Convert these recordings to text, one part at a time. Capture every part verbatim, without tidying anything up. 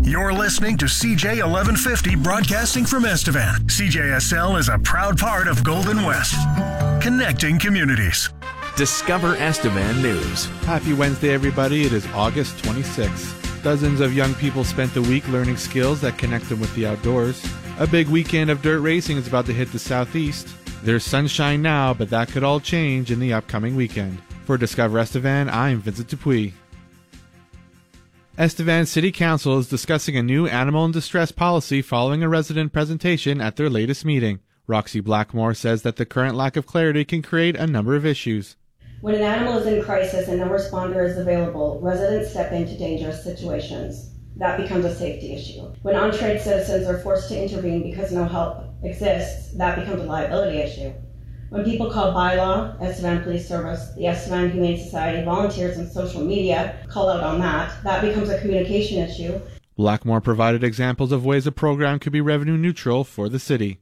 You're listening to C J eleven fifty broadcasting from Estevan. C J S L is a proud part of Golden West, connecting communities. Discover Estevan News. Happy Wednesday, everybody. It is August twenty-sixth. Dozens of young people spent the week learning skills that connect them with the outdoors. A big weekend of dirt racing is about to hit the southeast. There's sunshine now, but that could all change in the upcoming weekend. For Discover Estevan, I'm Vincent Dupuis. Estevan City Council is discussing a new animal in distress policy following a resident presentation at their latest meeting. Roxy Blackmore says that the current lack of clarity can create a number of issues. When an animal is in crisis and no responder is available, residents step into dangerous situations. That becomes a safety issue. When untrained citizens are forced to intervene because no help exists, that becomes a liability issue. When people call bylaw, Estevan Police Service, the Estevan Humane Society, volunteers, and social media call out on that, that becomes a communication issue. Blackmore provided examples of ways a program could be revenue neutral for the city.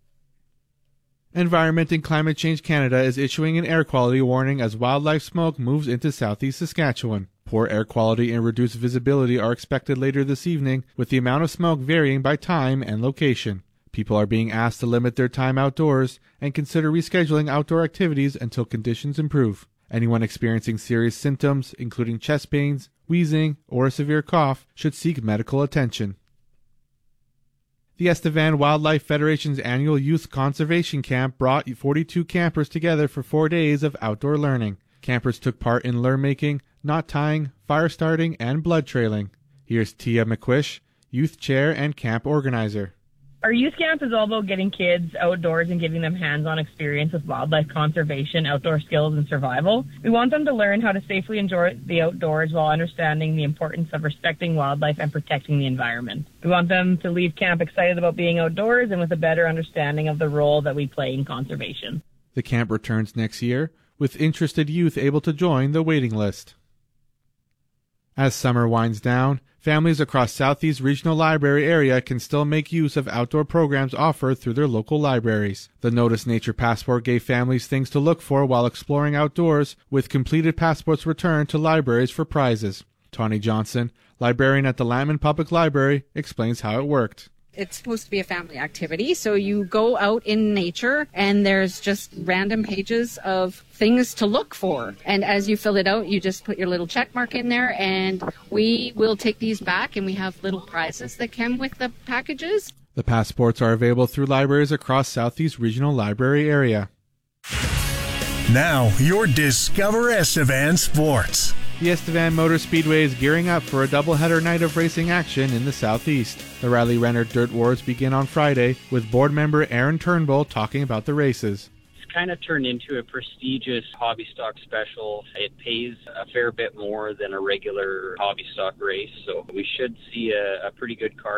Environment and Climate Change Canada is issuing an air quality warning as wildlife smoke moves into southeast Saskatchewan. Poor air quality and reduced visibility are expected later this evening, with the amount of smoke varying by time and location. People are being asked to limit their time outdoors and consider rescheduling outdoor activities until conditions improve. Anyone experiencing serious symptoms, including chest pains, wheezing, or a severe cough, should seek medical attention. The Estevan Wildlife Federation's annual Youth Conservation Camp brought forty-two campers together for four days of outdoor learning. Campers took part in lure making, knot tying, fire starting, and blood trailing. Here's Tia McQuish, youth chair and camp organizer. Our youth camp is all about getting kids outdoors and giving them hands-on experience with wildlife conservation, outdoor skills, and survival. We want them to learn how to safely enjoy the outdoors while understanding the importance of respecting wildlife and protecting the environment. We want them to leave camp excited about being outdoors and with a better understanding of the role that we play in conservation. The camp returns next year, with interested youth able to join the waiting list. As summer winds down, families across Southeast Regional Library area can still make use of outdoor programs offered through their local libraries. The Notice Nature Passport gave families things to look for while exploring outdoors, with completed passports returned to libraries for prizes. Tawny Johnson, librarian at the Lantman Public Library, explains how it worked. It's supposed to be a family activity, so you go out in nature and there's just random pages of things to look for. And as you fill it out, you just put your little check mark in there, and we will take these back, and we have little prizes that come with the packages. The passports are available through libraries across Southeast Regional Library area. Now, your Discover Estevan Sports. The Estevan Motor Speedway is gearing up for a doubleheader night of racing action in the southeast. The Riley Renner Dirt Wars begin on Friday, with board member Aaron Turnbull talking about the races. It's kind of turned into a prestigious hobby stock special. It pays a fair bit more than a regular hobby stock race, so we should see a, a pretty good car